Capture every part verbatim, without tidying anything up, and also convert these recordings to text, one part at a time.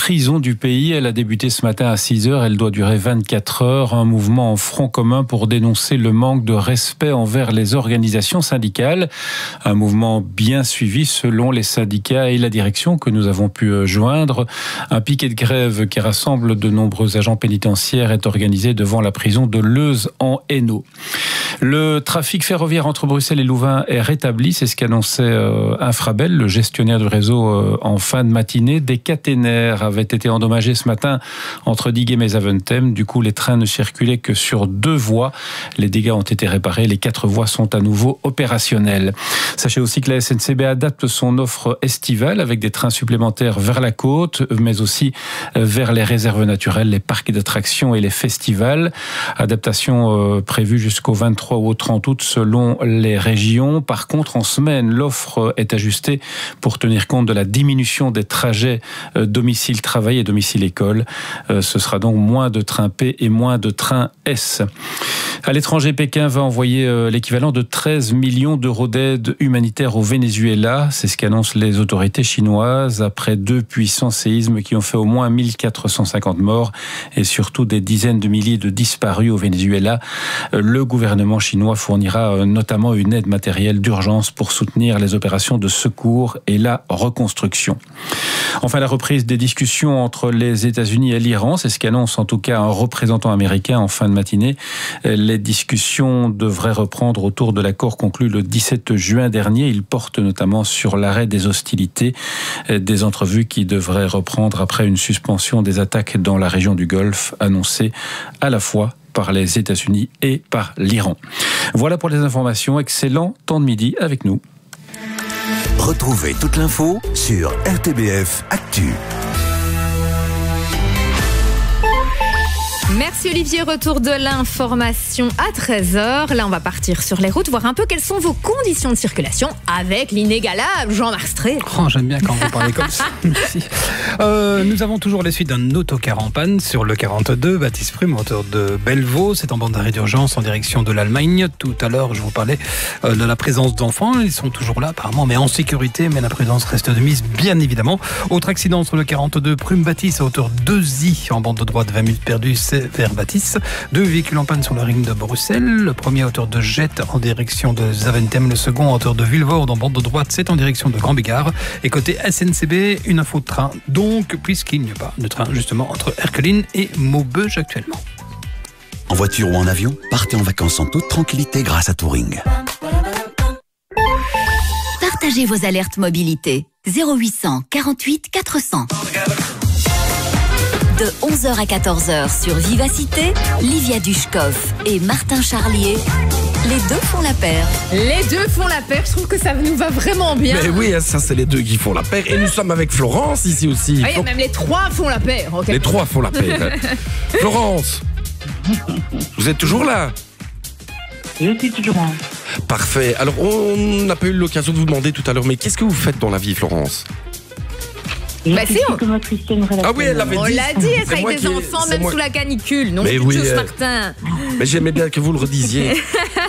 prison du pays. Elle a débuté ce matin à six heures. Elle doit durer vingt-quatre heures. Un mouvement en front commun pour dénoncer le manque de respect envers les organisations syndicales. Un mouvement bien suivi selon les syndicats et la direction que nous avons pu joindre. Un piquet de grève qui rassemble de nombreux agents pénitentiaires est organisé devant la prison de Leuze en Hainaut. Le trafic ferroviaire entre Bruxelles et Louvain est rétabli. C'est ce qu'annonçait euh, Infrabel, le gestionnaire du réseau, euh, en fin de matinée. Des caténaires avaient été endommagés ce matin entre Diegem et Zaventem. Du coup, les trains ne circulaient que sur deux voies. Les dégâts ont été réparés. Les quatre voies sont à nouveau opérationnelles. Sachez aussi que la S N C B adapte son offre estivale avec des trains supplémentaires vers la côte, mais aussi vers les réserves naturelles, les parcs d'attractions et les festivals. Adaptation euh, prévue jusqu'au vingt-trois ou au trente août selon les régions. Par contre, en semaine, l'offre est ajustée pour tenir compte de la diminution des trajets domicile-travail et domicile-école. Ce sera donc moins de trains P et moins de trains S. À l'étranger, Pékin va envoyer l'équivalent de treize millions d'euros d'aide humanitaire au Venezuela. C'est ce qu'annoncent les autorités chinoises après deux puissants séismes qui ont fait au moins mille quatre cent cinquante morts et surtout des dizaines de milliers de disparus au Venezuela. Le gouvernement chinois fournira notamment une aide matérielle d'urgence pour soutenir les opérations de secours et la reconstruction. Enfin, la reprise des discussions entre les États-Unis et l'Iran, c'est ce qu'annonce en tout cas un représentant américain en fin de matinée. Les discussions devraient reprendre autour de l'accord conclu le dix-sept juin dernier. Il porte notamment sur l'arrêt des hostilités, des entrevues qui devraient reprendre après une suspension des attaques dans la région du Golfe, annoncée à la fois par les États-Unis et par l'Iran. Voilà pour les informations. Excellent temps de midi avec nous. Retrouvez toute l'info sur R T B F Actu. Merci Olivier, retour de l'information à treize heures. Là, on va partir sur les routes, voir un peu quelles sont vos conditions de circulation avec l'inégalable Jean-Marc Stré. Oh, j'aime bien quand vous parlez comme ça. Merci. Euh, nous avons toujours les suites d'un autocar en panne sur le quarante-deux, Baptiste Prume, hauteur de Bellevaux. C'est en bande d'arrêt d'urgence en direction de l'Allemagne. Tout à l'heure, je vous parlais euh, de la présence d'enfants. Ils sont toujours là, apparemment, mais en sécurité. Mais la prudence reste de mise, bien évidemment. Autre accident sur le quarante-deux, Prume-Baptiste, à hauteur de I, en bande de droite, vingt minutes perdues. C'est vers Baptiste. Deux véhicules en panne sur la ring de Bruxelles. Le premier à hauteur de Jette en direction de Zaventem. Le second à hauteur de Vilvoorde en bande de droite. C'est en direction de Grand Bigard. Et côté S N C B, une info de train. Donc, puisqu'il n'y a pas de train justement entre Erquelin et Maubeuge actuellement. En voiture ou en avion, partez en vacances en toute tranquillité grâce à Touring. Partagez vos alertes mobilité. zéro huit cent quarante-huit quatre cents. De onze heures à quatorze heures sur Vivacité, Livia Dushkov et Martin Charlier, les deux font la paire. Les deux font la paire, je trouve que ça nous va vraiment bien. Mais oui, ça c'est les deux qui font la paire. Et nous sommes avec Florence ici aussi. Oui, même les trois font la paire. Okay. Les trois font la paire. Florence, vous êtes toujours là? Je suis toujours là. Parfait. Alors on n'a pas eu l'occasion de vous demander tout à l'heure, mais qu'est-ce que vous faites dans la vie, Florence? Bah si, on... Ah oui, elle l'avait on dit. l'a dit, être avec des qui... enfants, même moi... sous la canicule. Non, mais c'est oui, chose, euh... Martin. Mais j'aimais bien que vous le redisiez.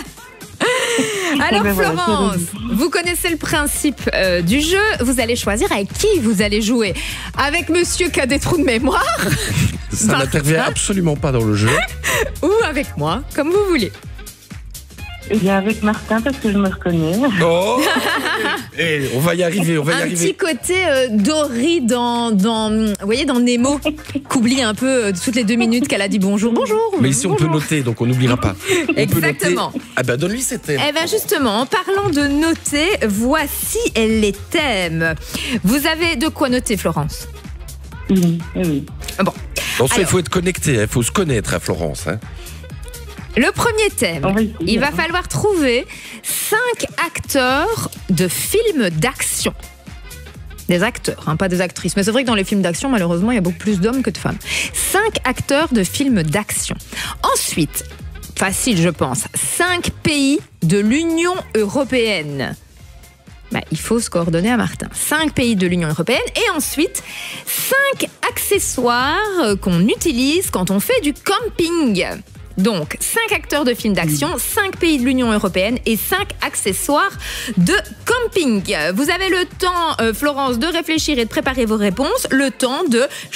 Alors Florence, vous connaissez le principe euh, du jeu. Vous allez choisir avec qui vous allez jouer. Avec monsieur qui a des trous de mémoire. Ça n'intervient absolument pas dans le jeu. Ou avec moi, comme vous voulez. Bien avec Martin parce que je me reconnais. Oh, et on va y arriver, on va y un arriver. Un petit côté euh, Dory dans, dans, vous voyez, dans Nemo, qu'oublie un peu euh, toutes les deux minutes qu'elle a dit bonjour, bonjour. Mais ici on bonjour. peut noter, donc on n'oubliera pas. On Exactement. Peut noter... Ah ben donne-lui ses thèmes. Eh ben justement, en parlant de noter, voici les thèmes. Vous avez de quoi noter, Florence? Oui, oui. Bon. Donc il faut être connecté, il faut se connaître, hein, Florence. Hein. Le premier thème, oui, il va falloir trouver cinq acteurs de films d'action. Des acteurs, hein, pas des actrices. Mais c'est vrai que dans les films d'action, malheureusement, il y a beaucoup plus d'hommes que de femmes. Cinq acteurs de films d'action. Ensuite, facile je pense, cinq pays de l'Union européenne. Bah, il faut se coordonner à Martin. Cinq pays de l'Union européenne. Et ensuite, cinq accessoires qu'on utilise quand on fait du camping. Donc, cinq acteurs de films d'action, cinq pays de l'Union européenne et cinq accessoires de camping. Vous avez le temps, euh, Florence, de réfléchir et de préparer vos réponses. Le temps de